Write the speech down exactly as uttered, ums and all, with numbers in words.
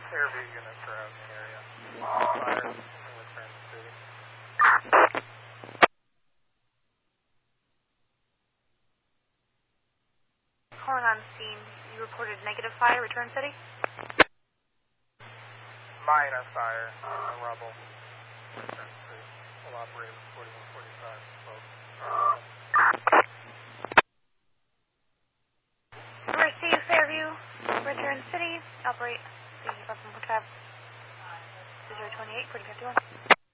Fairview units are out in the area. Fire in Return City. Calling on scene. You reported negative fire, Return City? Minor fire in the rubble. Return City. We'll operate with forty-one forty-five. Receive Fairview, Return City. Operate the Buffalo Cab zero two eight, forty fifty-one.